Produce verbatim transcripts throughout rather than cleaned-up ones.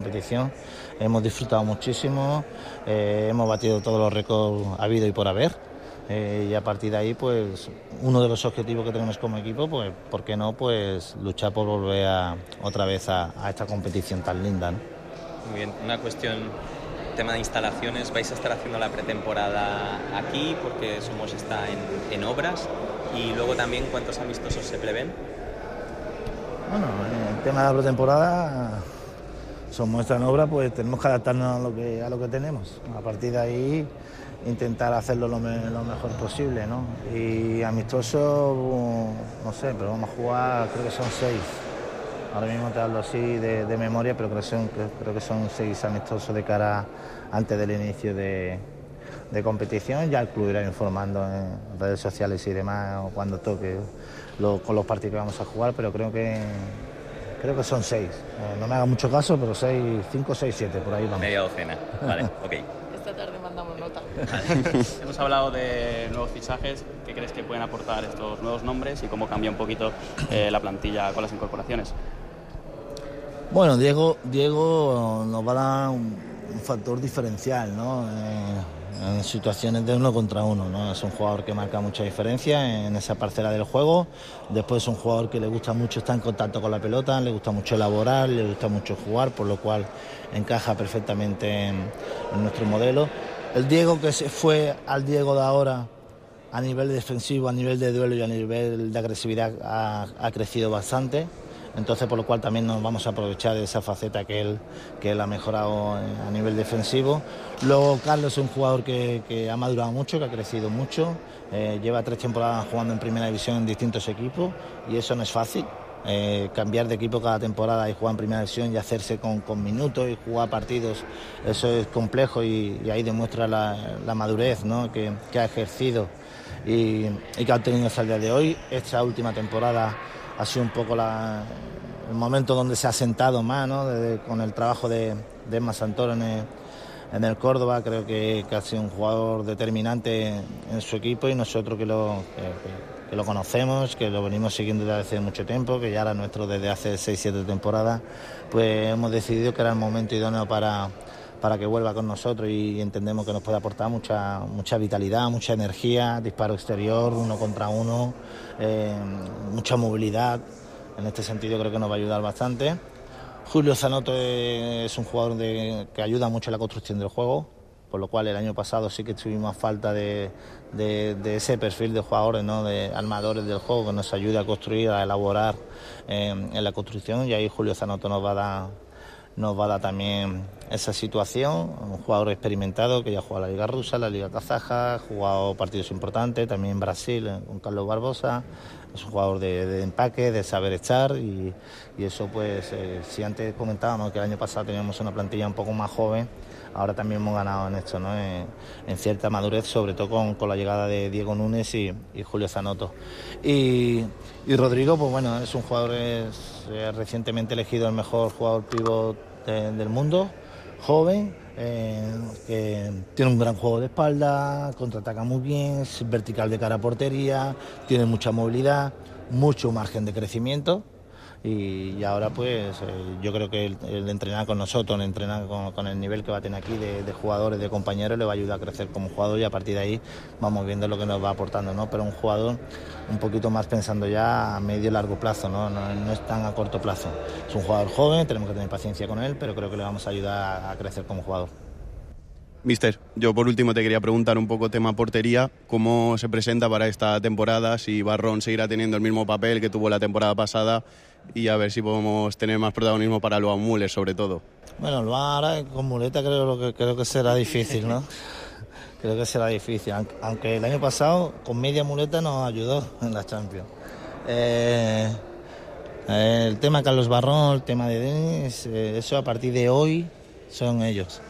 competición. Hemos disfrutado muchísimo, eh, hemos batido todos los récords habido y por haber. Eh, y a partir de ahí, pues uno de los objetivos que tenemos como equipo, pues ¿por qué no? Pues luchar por volver a, otra vez a, a esta competición tan linda, ¿no? Muy bien, una cuestión, tema de instalaciones, ¿vais a estar haciendo la pretemporada aquí porque Somos está en, en obras? Y luego también, ¿cuántos amistosos se prevén? Bueno, el tema de la pretemporada, Somos está en obra, pues tenemos que adaptarnos a lo que, a lo que tenemos. A partir de ahí, intentar hacerlo lo, me, lo mejor posible, ¿no? Y amistoso, no sé, pero vamos a jugar, creo que son seis. Ahora mismo te hablo así de, de memoria, pero creo que, son, creo que son seis amistosos de cara antes del inicio de, de competición. Ya el club irá informando en redes sociales y demás o cuando toque lo, con los partidos que vamos a jugar, pero creo que creo que son seis. Eh, no me haga mucho caso, pero seis, cinco, seis, siete, por ahí vamos. Media docena, vale, ok. Esta tarde mandamos nota. Vale. Hemos hablado de nuevos fichajes. ¿Qué crees que pueden aportar estos nuevos nombres y cómo cambia un poquito eh, la plantilla con las incorporaciones? Bueno, Diego, Diego nos va a dar un, un factor diferencial, ¿no? Eh, en situaciones de uno contra uno, ¿no? Es un jugador que marca mucha diferencia en esa parcela del juego. Después es un jugador que le gusta mucho estar en contacto con la pelota, le gusta mucho elaborar, le gusta mucho jugar, por lo cual encaja perfectamente en, en nuestro modelo. El Diego que se fue al Diego de ahora a nivel defensivo, a nivel de duelo y a nivel de agresividad ha, ha crecido bastante. Entonces, por lo cual también nos vamos a aprovechar de esa faceta que él, que él ha mejorado a nivel defensivo. Luego Carlos es un jugador que, que ha madurado mucho, que ha crecido mucho, eh, lleva tres temporadas jugando en primera división en distintos equipos y eso no es fácil. Eh, cambiar de equipo cada temporada y jugar en primera división y hacerse con, con minutos y jugar partidos, eso es complejo y, y ahí demuestra la, la madurez, ¿no? que, que ha ejercido y, y que ha obtenido hasta el día de hoy. Esta última temporada ha sido un poco la, el momento donde se ha sentado más, ¿no? Desde, con el trabajo de, de Emma Santoro en el, en el Córdoba. Creo que, que ha sido un jugador determinante en su equipo y nosotros que lo, que, que lo conocemos, que lo venimos siguiendo desde hace mucho tiempo, que ya era nuestro desde hace seis siete temporadas, pues hemos decidido que era el momento idóneo para, para que vuelva con nosotros y entendemos que nos puede aportar mucha, mucha vitalidad, mucha energía, disparo exterior, uno contra uno, eh, mucha movilidad. En este sentido creo que nos va a ayudar bastante. Julio Zanotto es un jugador de, que ayuda mucho en la construcción del juego, por lo cual el año pasado sí que tuvimos falta de, de, de ese perfil de jugadores, ¿no? De armadores del juego que nos ayude a construir, a elaborar eh, en la construcción, y ahí Julio Zanotto nos va a dar nos va a dar también esa situación. Un jugador experimentado que ya ha jugado la Liga Rusa, la Liga Kazaja, ha jugado partidos importantes, también en Brasil con Carlos Barbosa. Es un jugador de, de empaque, de saber echar y, y eso pues, eh, si antes comentábamos que el año pasado teníamos una plantilla un poco más joven, ahora también hemos ganado en esto, ¿no? en, en cierta madurez, sobre todo con, con la llegada de Diego Núñez y, y Julio Zanotto. Y, y Rodrigo, pues bueno, es un jugador es, es recientemente elegido el mejor jugador pívot de, del mundo, joven, eh, que tiene un gran juego de espalda, contraataca muy bien, es vertical de cara a portería, tiene mucha movilidad, mucho margen de crecimiento. Y, y ahora pues eh, yo creo que el, el entrenar con nosotros, el entrenar con, con el nivel que va a tener aquí de, de jugadores, de compañeros, le va a ayudar a crecer como jugador y a partir de ahí vamos viendo lo que nos va aportando, ¿no? Pero un jugador un poquito más pensando ya a medio y largo plazo, ¿no? No, no es tan a corto plazo. Es un jugador joven, tenemos que tener paciencia con él, pero creo que le vamos a ayudar a, a crecer como jugador. Mister, yo por último te quería preguntar un poco tema portería, ¿cómo se presenta para esta temporada? Si Barrón seguirá teniendo el mismo papel que tuvo la temporada pasada y a ver si podemos tener más protagonismo para Luan Müller sobre todo. Bueno, Luan ahora con muleta creo que, creo que será difícil, ¿no? Creo que será difícil, aunque el año pasado con media muleta nos ayudó en la Champions. Eh, el tema de Carlos Barrón, el tema de Denis, eh, eso a partir de hoy son ellos.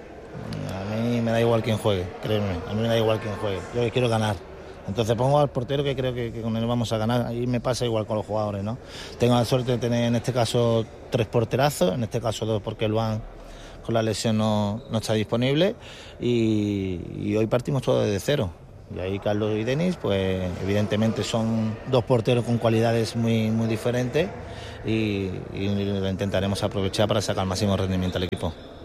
A mí me da igual quién juegue, créeme, a mí me da igual quién juegue, yo quiero ganar. Entonces pongo al portero que creo que, que con él vamos a ganar, ahí me pasa igual con los jugadores, ¿no? Tengo la suerte de tener en este caso tres porterazos, en este caso dos porque el Luan con la lesión no, no está disponible y, y hoy partimos todo desde cero. Y ahí Carlos y Denis, pues evidentemente son dos porteros con cualidades muy, muy diferentes y, y lo intentaremos aprovechar para sacar el máximo rendimiento al equipo.